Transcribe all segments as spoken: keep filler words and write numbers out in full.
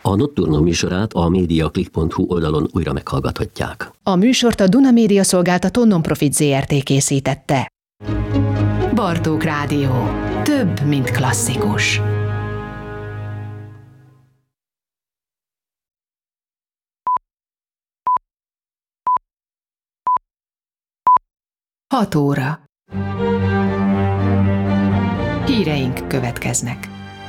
A Nocturno műsorát a mediaclick pont hu oldalon újra meghallgathatják. A műsort a Duna Média Szolgáltató Nonprofit zé er té készítette. Bartók Rádió. Több, mint klasszikus. Hat óra. Híreink következnek.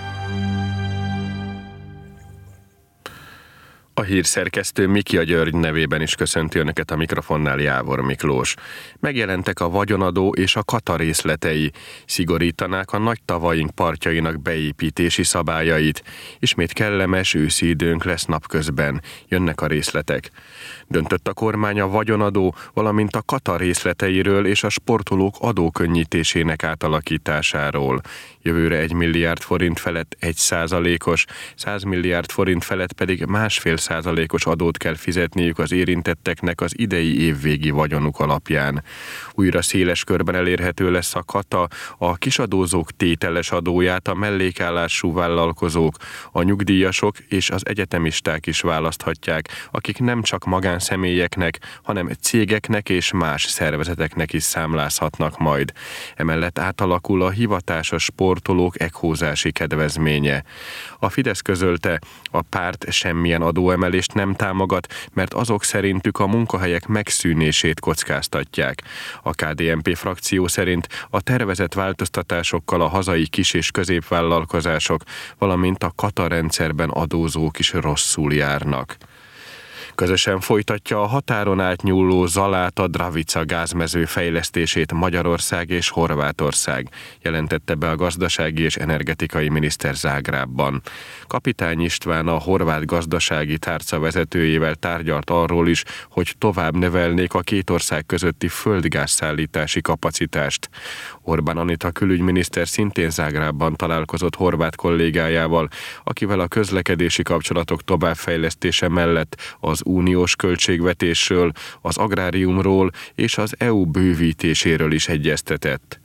A hírszerkesztő Mikia György nevében is köszönti Önöket, a mikrofonnál Jávor Miklós. Megjelentek a vagyonadó és a kata részletei. Szigorítanák a nagy tavaink partjainak beépítési szabályait. Ismét kellemes őszi időnk lesz napközben. Jönnek a részletek. Döntött a kormány a vagyonadó, valamint a kata részleteiről és a sportolók adókönnyítésének átalakításáról. Jövőre egy milliárd forint felett egy százalékos, száz milliárd forint felett pedig másfél százalékos adót kell fizetniük az érintetteknek az idei évvégi vagyonuk alapján. Újra széles körben elérhető lesz a kata, a kisadózók tételes adóját a mellékállású vállalkozók, a nyugdíjasok és az egyetemisták is választhatják, akik nem csak magánszemélyeknek, hanem cégeknek és más szervezeteknek is számlázhatnak majd. Emellett átalakul a hivatásos sportolók ekhózási kedvezménye. A Fidesz közölte, a párt semmilyen adóemelést nem támogat, mert azok szerintük a munkahelyek megszűnését kockáztatják. A ká dé en pé frakció szerint a tervezett változtatásokkal a hazai kis- és középvállalkozások, valamint a kata rendszerben adózók is rosszul járnak. Közösen folytatja a határon átnyúló Zaláta-Dravica gázmező fejlesztését Magyarország és Horvátország, jelentette be a gazdasági és energetikai miniszter Zágrábban. Kapitány István, a horvát gazdasági tárca vezetőjével tárgyalt arról is, hogy tovább növelnék a két ország közötti földgázszállítási kapacitást. Orbán Anita külügyminiszter szintén Zágrábban találkozott horvát kollégájával, akivel a közlekedési kapcsolatok továbbfejlesztése mellett az uniós költségvetésről, az agráriumról és az é u bővítéséről is egyeztetett.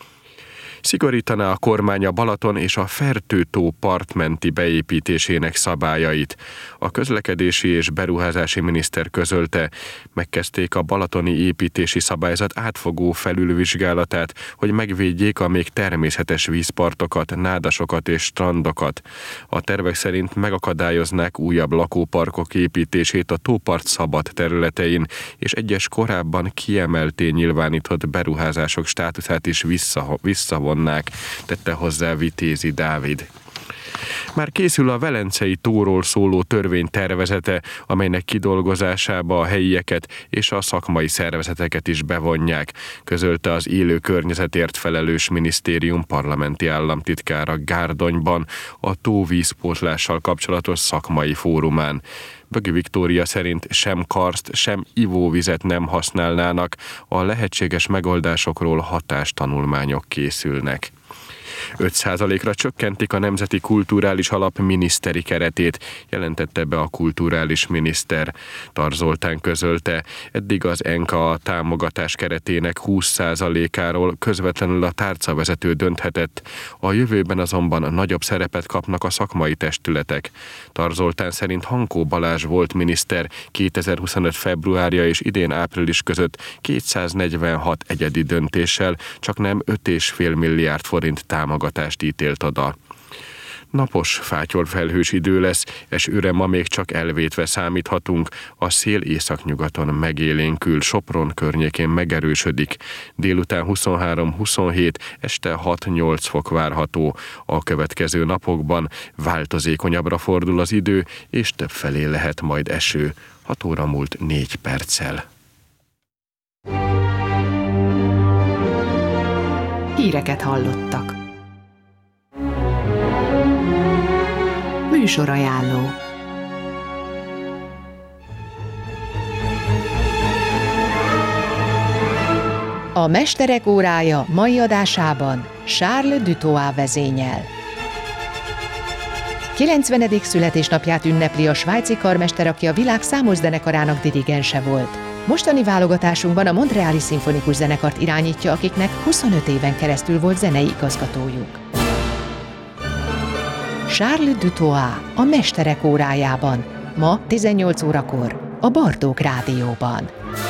Szigorítaná a kormány a Balaton és a Fertő-tó partmenti beépítésének szabályait. A közlekedési és beruházási miniszter közölte, megkezdték a balatoni építési szabályzat átfogó felülvizsgálatát, hogy megvédjék a még természetes vízpartokat, nádasokat és strandokat. A tervek szerint megakadályoznák újabb lakóparkok építését a tópart szabad területein, és egyes korábban kiemelté nyilvánított beruházások státuszát is vissza, visszavonnák, tette hozzá Vitézi Dávid. Már készül a Velencei tóról szóló törvény tervezete, amelynek kidolgozásába a helyieket és a szakmai szervezeteket is bevonják, közölte az élő környezetért felelős minisztérium parlamenti államtitkára Gárdonyban a tóvízpótlással kapcsolatos szakmai fórumán. Bögi Viktória szerint sem karszt, sem ivóvizet nem használnának, a lehetséges megoldásokról hatástanulmányok készülnek. öt százalékra csökkentik a Nemzeti Kulturális Alap miniszteri keretét, jelentette be a kulturális miniszter. Tar Zoltán közölte, eddig az en ká á támogatás keretének húsz százalékáról közvetlenül a tárcavezető dönthetett, a jövőben azonban nagyobb szerepet kapnak a szakmai testületek. Tar Zoltán szerint Hankó Balázs volt miniszter kétezer-huszonöt februárja és idén április között kétszáznegyvenhat egyedi döntéssel csaknem öt egész öt milliárd forint támogatást ítélt oda. Napos, fátyolfelhős idő lesz, esőre ma még csak elvétve számíthatunk, a szél északnyugaton megélénkül, Sopron környékén megerősödik. Délután huszonhárom-huszonhét, este hat-nyolc fok várható. A következő napokban változékonyabbra fordul az idő, és többfelé lehet majd eső. hat óra múlt négy perccel. Híreket hallottak. Műsorajánló. A Mesterek órája mai adásában Charles Dutoit vezényel. kilencvenedik születésnapját ünnepli a svájci karmester, aki a világ számos zenekarának dirigense volt. Mostani válogatásunkban a Montreali Szimfonikus Zenekart irányítja, akiknek huszonöt éven keresztül volt zenei igazgatójuk. Charles Dutoit a Mesterek órájában, ma tizennyolc órakor a Bartók Rádióban.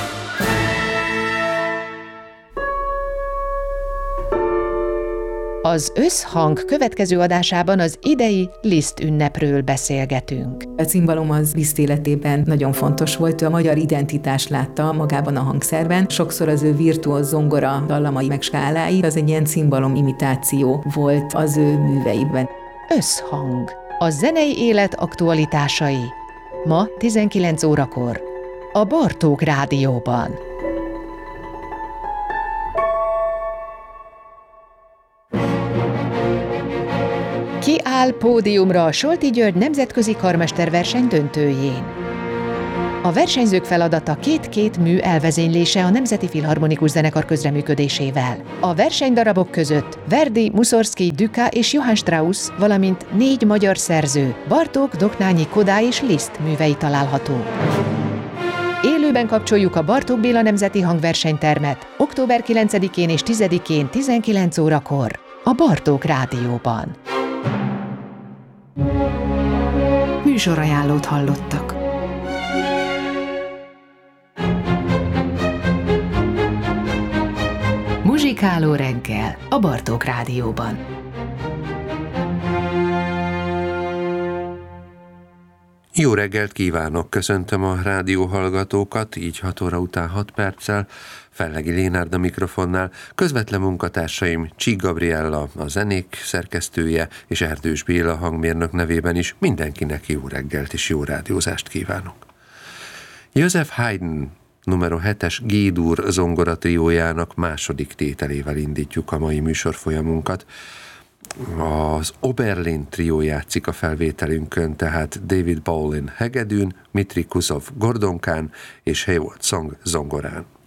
Az Összhang következő adásában az idei Liszt ünnepről beszélgetünk. A cimbalom az Liszt életében nagyon fontos volt, ő a magyar identitást látta magában a hangszerben. Sokszor az ő virtuóz zongora dallamai meg skálái, az egy ilyen cimbalom imitáció volt az ő műveiben. Összhang. A zenei élet aktualitásai. Ma tizenkilenc órakor a Bartók Rádióban. Ki áll pódiumra a Solti György nemzetközi karmesterverseny döntőjén? A versenyzők feladata két-két mű elvezénylése a Nemzeti Filharmonikus Zenekar közreműködésével. A versenydarabok között Verdi, Mussorgsky, Dukas és Johann Strauss, valamint négy magyar szerző, Bartók, Doknányi, Kodály és Liszt művei találhatók. Élőben kapcsoljuk a Bartók Béla Nemzeti Hangversenytermet október kilencedikén és tizedikén tizenkilenc órakor a Bartók Rádióban. Műsorajánlót hallottak. Muzsikáló reggel a Bartók Rádióban. Jó reggelt kívánok, köszöntöm a rádióhallgatókat, így hat óra után hat perccel, Fellegi Lénárd a mikrofonnál, közvetlen munkatársaim Csík Gabriella, a zenék szerkesztője, és Erdős Béla hangmérnök nevében is mindenkinek jó reggelt és jó rádiózást kívánok. Joseph Haydn numero hetes G-dur zongoratriójának második tételével indítjuk a mai műsorfolyamunkat. Az Oberlin trió játszik a felvételünkön, tehát David Bowlin hegedűn, Mitri Kuzov gordonkán és Hayward Song zongorán.